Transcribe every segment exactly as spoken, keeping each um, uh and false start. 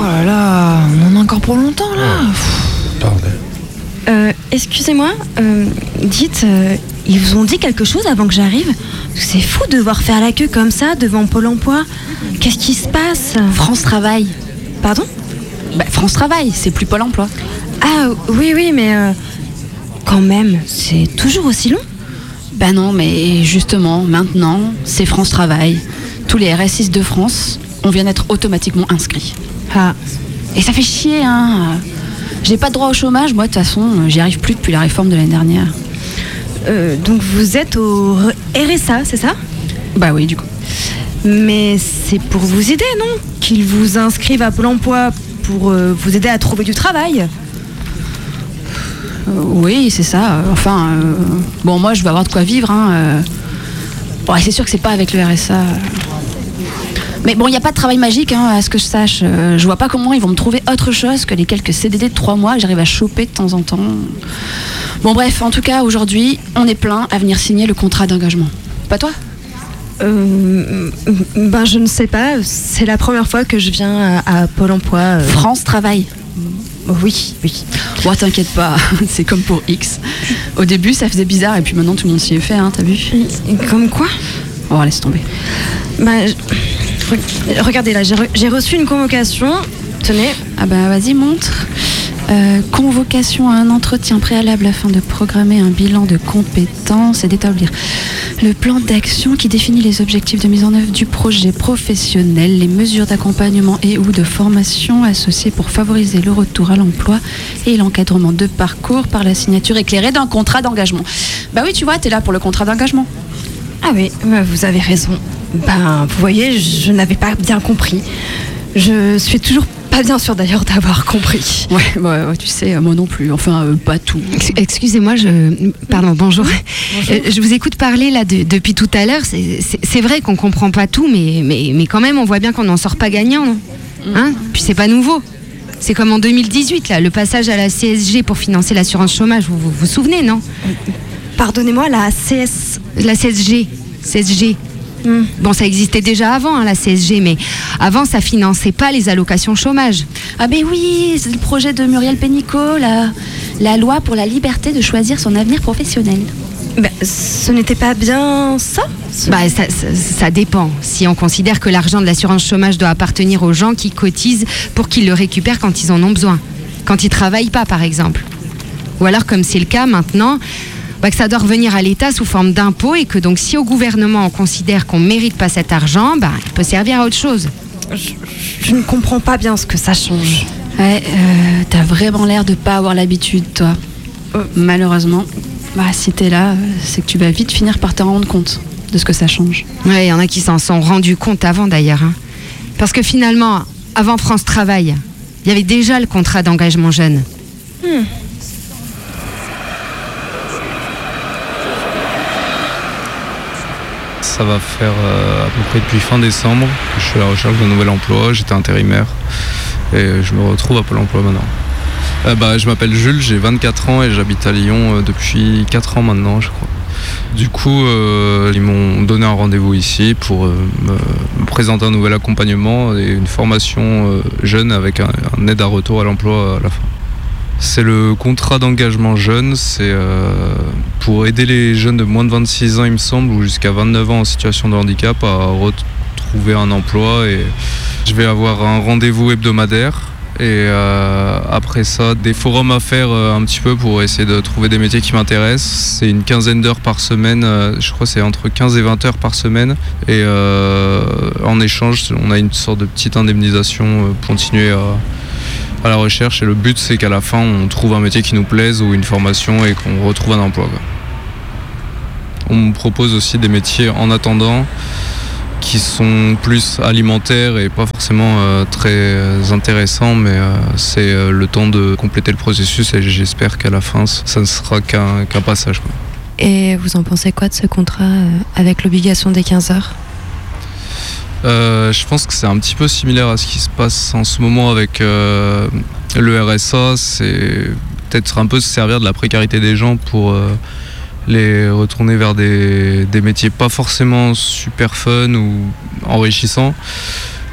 là là, on en a encore pour longtemps là. Bordel. Euh, excusez-moi, euh, dites, euh, ils vous ont dit quelque chose avant que j'arrive? C'est fou de devoir faire la queue comme ça devant Pôle emploi. Qu'est-ce qui se passe? France Travail. Pardon? Bah, France Travail, c'est plus Pôle emploi. Ah oui, oui, mais euh, quand même, c'est toujours aussi long. Bah non, mais justement, maintenant, c'est France Travail. Tous les R S I de France, on vient d'être automatiquement inscrits. Ah, Et ça fait chier, hein. J'ai pas de droit au chômage, moi, de toute façon, j'y arrive plus depuis la réforme de l'année dernière. euh, donc vous êtes au R S A, c'est ça? Bah oui, du coup. Mais c'est pour vous aider, non? Qu'ils vous inscrivent à Pôle emploi pour euh, vous aider à trouver du travail. Euh, oui, c'est ça. Enfin, euh, bon, moi, je vais avoir de quoi vivre, hein. euh. Bon, c'est sûr que c'est pas avec le R S A. euh. Mais bon, il n'y a pas de travail magique, hein, à ce que je sache. Euh, je vois pas comment ils vont me trouver autre chose que les quelques C D D de trois mois que j'arrive à choper de temps en temps. Bon, bref, en tout cas, aujourd'hui, on est plein à venir signer le contrat d'engagement. Pas toi? Euh, ben je ne sais pas, c'est la première fois que je viens à, à Pôle emploi. euh. France Travail. Oui, oui. Bon, t'inquiète pas, c'est comme pour X. Au début, ça faisait bizarre, et puis maintenant, tout le monde s'y est fait, hein, t'as vu? Et comme quoi? Oh, laisse tomber. Ben, je- re- regardez là, j'ai re- j'ai reçu une convocation. Tenez. Ah bah vas-y, montre. Euh, convocation à un entretien préalable afin de programmer un bilan de compétences et d'établir le plan d'action qui définit les objectifs de mise en œuvre du projet professionnel, les mesures d'accompagnement et ou de formation associées pour favoriser le retour à l'emploi et l'encadrement de parcours par la signature éclairée d'un contrat d'engagement. Bah oui, tu vois, t'es là pour le contrat d'engagement. Ah oui, ben, vous avez raison. Ben, vous voyez, je, je n'avais pas bien compris. Je suis toujours pas bien sûre d'ailleurs d'avoir compris. Ouais, bah, ouais, tu sais, moi non plus. Enfin, euh, pas tout. Ex- Excusez-moi, je... Pardon, bonjour. Euh, je vous écoute parler là de- depuis tout à l'heure. C'est, c'est- c'est vrai qu'on comprend pas tout, mais, mais, mais quand même, on voit bien qu'on n'en sort pas gagnant, non? Hein? Puis c'est pas nouveau. C'est comme en deux mille dix-huit, là, le passage à la C S G pour financer l'assurance chômage. Vous vous, vous souvenez, non? Pardonnez-moi, la C S... La C S G. C S G. Hmm. Bon, ça existait déjà avant, hein, la C S G, mais avant, ça finançait pas les allocations chômage. Ah ben oui, c'est le projet de Muriel Pénicaud, la, la loi pour la liberté de choisir son avenir professionnel. Ben, ce n'était pas bien ça? Ce- Bah, ça, ça, ça dépend. Si on considère que l'argent de l'assurance chômage doit appartenir aux gens qui cotisent pour qu'ils le récupèrent quand ils en ont besoin. Quand ils travaillent pas, par exemple. Ou alors, comme c'est le cas maintenant, bah, que ça doit revenir à l'État sous forme d'impôt et que donc si au gouvernement on considère qu'on mérite pas cet argent, bah, il peut servir à autre chose. je, je ne comprends pas bien ce que ça change. Ouais, euh, t'as vraiment l'air de pas avoir l'habitude, toi. Euh. Malheureusement, bah, si t'es là, c'est que tu vas vite finir par te rendre compte de ce que ça change. Ouais, il y en a qui s'en sont rendus compte avant d'ailleurs. Hein. Parce que finalement, avant France Travail, il y avait déjà le contrat d'engagement jeune. Hmm. Ça va faire euh, à peu près depuis fin décembre que je suis à la recherche d'un nouvel emploi. J'étais intérimaire et je me retrouve à Pôle emploi maintenant. Euh, bah, je m'appelle Jules, j'ai vingt-quatre ans et j'habite à Lyon euh, depuis quatre ans maintenant, je crois. Du coup, euh, ils m'ont donné un rendez-vous ici pour euh, me, me présenter un nouvel accompagnement et une formation euh, jeune avec un, un aide à retour à l'emploi à la fin. C'est le contrat d'engagement jeune, c'est euh, pour aider les jeunes de moins de vingt-six ans, il me semble, ou jusqu'à vingt-neuf ans en situation de handicap à retrouver un emploi. Et je vais avoir un rendez-vous hebdomadaire et euh, après ça, des forums à faire euh, un petit peu pour essayer de trouver des métiers qui m'intéressent. C'est une quinzaine d'heures par semaine, euh, je crois que c'est entre quinze et vingt heures par semaine. Et euh, en échange, on a une sorte de petite indemnisation euh, pour continuer à... à la recherche, et le but c'est qu'à la fin on trouve un métier qui nous plaise ou une formation et qu'on retrouve un emploi, quoi. On me propose aussi des métiers en attendant qui sont plus alimentaires et pas forcément euh, très intéressants, mais euh, c'est euh, le temps de compléter le processus et j'espère qu'à la fin ça ne sera qu'un, qu'un passage, quoi. Et vous en pensez quoi de ce contrat euh, avec l'obligation des quinze heures? Euh, je pense que c'est un petit peu similaire à ce qui se passe en ce moment avec euh, le R S A. C'est peut-être un peu se servir de la précarité des gens pour euh, les retourner vers des, des métiers pas forcément super fun ou enrichissants.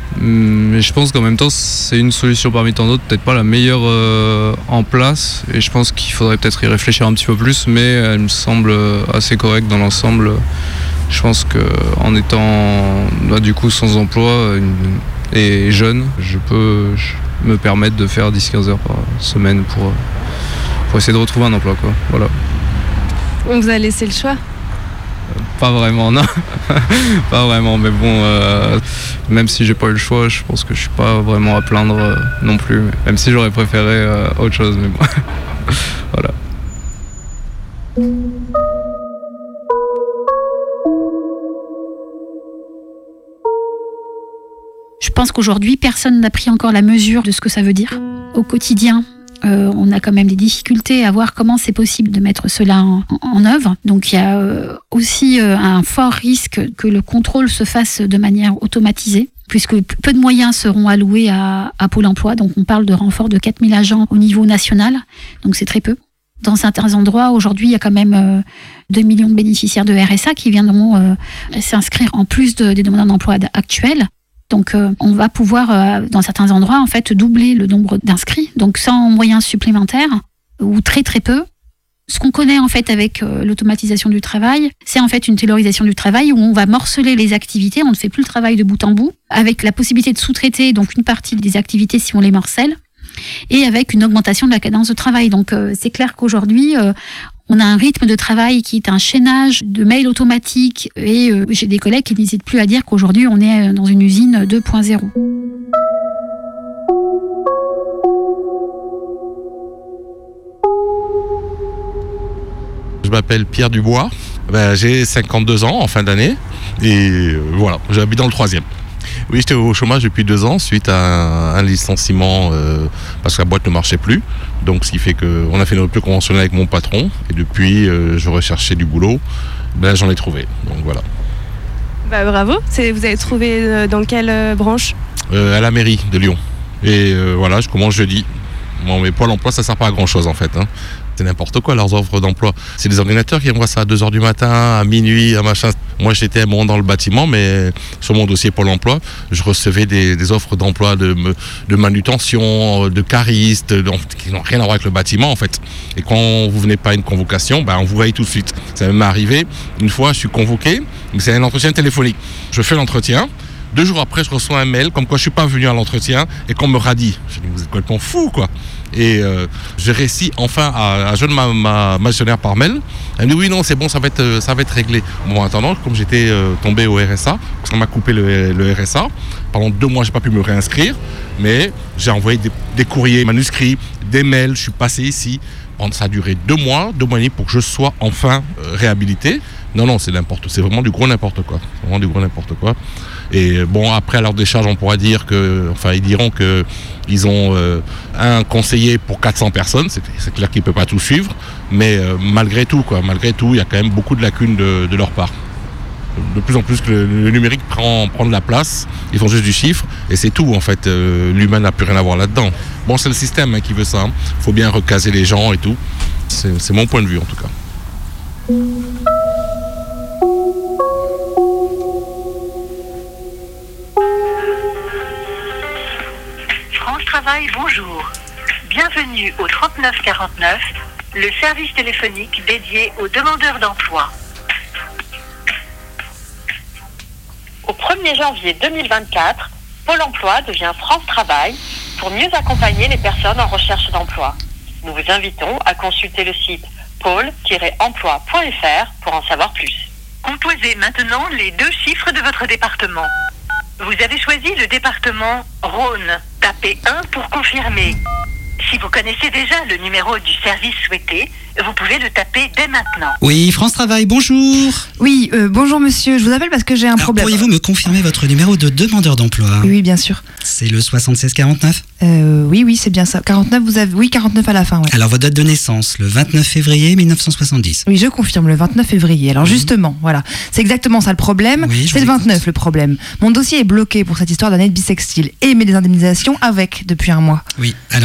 Mais je pense qu'en même temps, c'est une solution parmi tant d'autres, peut-être pas la meilleure euh, en place. Et je pense qu'il faudrait peut-être y réfléchir un petit peu plus, mais elle me semble assez correcte dans l'ensemble. Je pense qu'en étant bah, du coup sans emploi une, et jeune, je peux je, me permettre de faire dix à quinze heures par semaine pour, pour essayer de retrouver un emploi, quoi. Voilà. On vous a laissé le choix ? Pas vraiment, non. Pas vraiment, mais bon, euh, même si j'ai pas eu le choix, je pense que je suis pas vraiment à plaindre euh, non plus. Même si j'aurais préféré euh, autre chose, mais bon. Voilà. Je pense qu'aujourd'hui, personne n'a pris encore la mesure de ce que ça veut dire. Au quotidien, euh, on a quand même des difficultés à voir comment c'est possible de mettre cela en, en œuvre. Donc il y a euh, aussi euh, un fort risque que le contrôle se fasse de manière automatisée, puisque peu de moyens seront alloués à, à Pôle emploi. Donc on parle de renfort de quatre mille agents au niveau national, donc c'est très peu. Dans certains endroits, aujourd'hui, il y a quand même euh, deux millions de bénéficiaires de R S A qui viendront euh, s'inscrire en plus de, des demandeurs d'emploi actuels. Donc euh, on va pouvoir, euh, dans certains endroits, en fait, doubler le nombre d'inscrits, donc sans moyens supplémentaires, ou très très peu. Ce qu'on connaît en fait avec euh, l'automatisation du travail, c'est en fait une taylorisation du travail où on va morceler les activités, on ne fait plus le travail de bout en bout, avec la possibilité de sous-traiter donc une partie des activités si on les morcelle, et avec une augmentation de la cadence de travail. Donc euh, c'est clair qu'aujourd'hui, euh, on a un rythme de travail qui est un chaînage de mails automatiques et euh, j'ai des collègues qui n'hésitent plus à dire qu'aujourd'hui on est dans une usine deux point zéro. Je m'appelle Pierre Dubois, ben, j'ai cinquante-deux ans en fin d'année et euh, voilà, j'habite dans le troisième. Oui, j'étais au chômage depuis deux ans suite à un, un licenciement euh, parce que la boîte ne marchait plus. Donc, ce qui fait qu'on a fait une rupture conventionnelle avec mon patron et depuis, euh, je recherchais du boulot. Ben, j'en ai trouvé. Donc voilà. Bah, bravo. C'est, vous avez trouvé euh, dans quelle euh, branche ? euh, À la mairie de Lyon. Et euh, voilà, je commence jeudi. Bon, mais Pôle emploi, ça ne sert pas à grand chose en fait. Hein. C'est n'importe quoi leurs offres d'emploi. C'est des ordinateurs qui envoient ça à deux heures du matin, à minuit, à machin. Moi j'étais bon dans le bâtiment, mais sur mon dossier Pôle emploi, je recevais des, des offres d'emploi de, de manutention, de caristes, de, qui n'ont rien à voir avec le bâtiment en fait. Et quand vous venez pas à une convocation, ben, on vous voit tout de suite. Ça m'est arrivé, une fois je suis convoqué, mais c'est un entretien téléphonique. Je fais l'entretien. Deux jours après, je reçois un mail comme quoi je suis pas venu à l'entretien et qu'on me radie. Je dis, vous êtes complètement fou, quoi. Et euh, je réussis enfin à, à joindre ma, ma, ma gestionnaire par mail. Elle me dit, oui, non, c'est bon, ça va être, ça va être réglé. Bon, en attendant, comme j'étais euh, tombé au R S A, parce qu'on m'a coupé le, le R S A, pendant deux mois, j'ai pas pu me réinscrire, mais j'ai envoyé des, des courriers manuscrits, des mails, je suis passé ici. Ça a duré deux mois, deux mois et demi pour que je sois enfin euh, réhabilité. Non, non, c'est n'importe, c'est vraiment du gros n'importe quoi. C'est vraiment du gros n'importe quoi. Et bon, après, à leur décharge, on pourra dire que, enfin, ils diront que ils ont euh, un conseiller pour quatre cents personnes. C'est, c'est clair qu'ils ne peuvent pas tout suivre, mais euh, malgré tout, quoi, malgré tout, il y a quand même beaucoup de lacunes de, de leur part. De plus en plus que le, le numérique prend, prend de la place, ils font juste du chiffre, et c'est tout en fait. Euh, l'humain n'a plus rien à voir là-dedans. Bon, c'est le système hein, qui veut ça. Il hein. faut bien recaser les gens et tout. C'est, c'est mon point de vue en tout cas. France Travail, bonjour. Bienvenue au trente-neuf quarante-neuf, le service téléphonique dédié aux demandeurs d'emploi. Au premier janvier deux mille vingt-quatre, Pôle emploi devient France Travail pour mieux accompagner les personnes en recherche d'emploi. Nous vous invitons à consulter le site pôle tiret emploi point f r pour en savoir plus. Composez maintenant les deux chiffres de votre département. Vous avez choisi le département Rhône. Tapez un pour confirmer. Si vous connaissez déjà le numéro du service souhaité, vous pouvez le taper dès maintenant. Oui, France Travail, bonjour. Oui, euh, bonjour monsieur, je vous appelle parce que j'ai un Alors, problème. Pourriez-vous me confirmer votre numéro de demandeur d'emploi ? Oui, bien sûr. C'est le soixante-seize quarante-neuf ? Euh, oui, oui, c'est bien ça. quarante-neuf, vous avez... Oui, quarante-neuf à la fin, ouais. Alors, votre date de naissance, le vingt-neuf février mille neuf cent soixante-dix. Oui, je confirme, le vingt-neuf février. Alors, mmh. justement, voilà. C'est exactement ça le problème. Oui, c'est le vingt-neuf écoute. Le problème. Mon dossier est bloqué pour cette histoire d'un aide bisextile et mes indemnisations avec depuis un mois. Oui, alors excusez-moi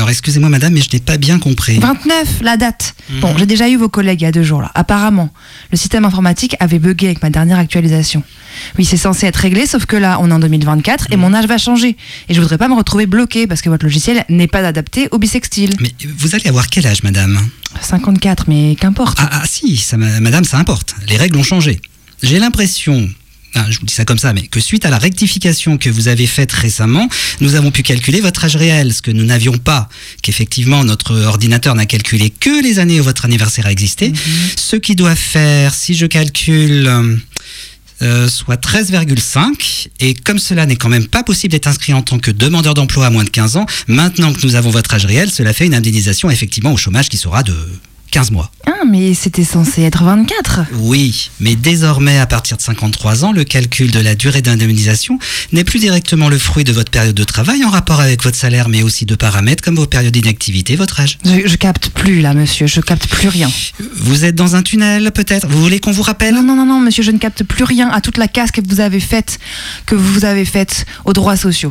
excusez-moi madame, mais je n'ai pas bien compris. vingt-neuf, la date. Mmh. Bon, j'ai déjà eu vos collègues il y a deux jours là. Apparemment, le système informatique avait bugué avec ma dernière actualisation. Oui, c'est censé être réglé, sauf que là, on est en deux mille vingt-quatre et mon âge va changer. Et je voudrais pas me retrouver bloqué parce que votre logiciel n'est pas adapté au bisextile. Mais vous allez avoir quel âge madame? cinquante-quatre, mais qu'importe. Ah, ah si, ça, madame, ça importe. Les règles ont changé. J'ai l'impression... Ah, je vous dis ça comme ça, mais que suite à la rectification que vous avez faite récemment, nous avons pu calculer votre âge réel, ce que nous n'avions pas, qu'effectivement notre ordinateur n'a calculé que les années où votre anniversaire a existé, mmh. ce qui doit faire, si je calcule, euh, soit treize virgule cinq, et comme cela n'est quand même pas possible d'être inscrit en tant que demandeur d'emploi à moins de quinze ans, maintenant que nous avons votre âge réel, cela fait une indemnisation effectivement au chômage qui sera de quinze mois. Ah, mais c'était censé être vingt-quatre. Oui, mais désormais, à partir de cinquante-trois ans, le calcul de la durée d'indemnisation n'est plus directement le fruit de votre période de travail en rapport avec votre salaire, mais aussi de paramètres comme vos périodes d'inactivité, votre âge. Je, je capte plus là, monsieur, je capte plus rien. Vous êtes dans un tunnel, peut-être? Vous voulez qu'on vous rappelle? Non, non, non, non, monsieur, je ne capte plus rien à toute la casse que vous avez faite, que vous avez faite aux droits sociaux.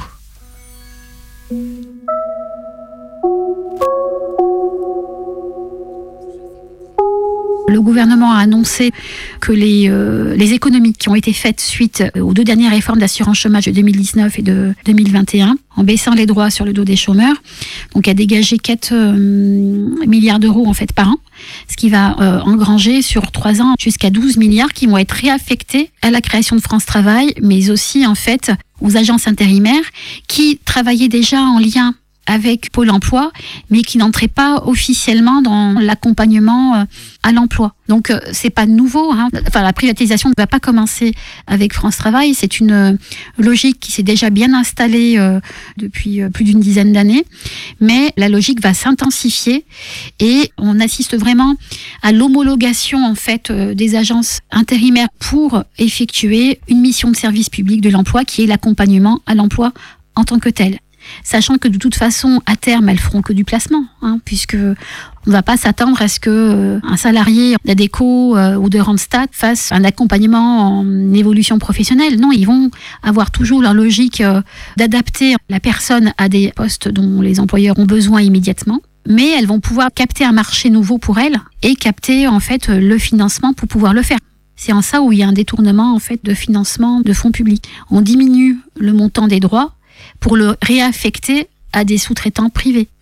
Le gouvernement a annoncé que les, euh, les économies qui ont été faites suite aux deux dernières réformes d'assurance chômage de deux mille dix-neuf et de deux mille vingt et un, en baissant les droits sur le dos des chômeurs, donc a dégagé quatre euh, milliards d'euros en fait par an, ce qui va euh, engranger sur trois ans jusqu'à douze milliards qui vont être réaffectés à la création de France Travail, mais aussi en fait aux agences intérimaires qui travaillaient déjà en lien avec Pôle emploi, mais qui n'entrait pas officiellement dans l'accompagnement euh, à l'emploi. Donc euh, c'est pas nouveau, hein. Enfin, la privatisation ne va pas commencer avec France Travail, c'est une euh, logique qui s'est déjà bien installée euh, depuis euh, plus d'une dizaine d'années, mais la logique va s'intensifier et on assiste vraiment à l'homologation en fait euh, des agences intérimaires pour effectuer une mission de service public de l'emploi qui est l'accompagnement à l'emploi en tant que tel. Sachant que de toute façon, à terme, elles feront que du placement, hein, puisque on ne va pas s'attendre à ce que euh, un salarié d'Adecco euh, ou de Randstad fasse un accompagnement en évolution professionnelle. Non, ils vont avoir toujours leur logique euh, d'adapter la personne à des postes dont les employeurs ont besoin immédiatement. Mais elles vont pouvoir capter un marché nouveau pour elles et capter en fait le financement pour pouvoir le faire. C'est en ça où il y a un détournement en fait de financement de fonds publics. On diminue le montant des droits pour le réaffecter à des sous-traitants privés.